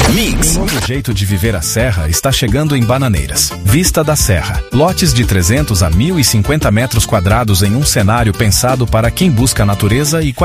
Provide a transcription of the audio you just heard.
Mix. Um novo jeito de viver a Serra está chegando em Bananeiras. Vista da Serra. Lotes de 300 a 1.050 metros quadrados em um cenário pensado para quem busca natureza e qualidade.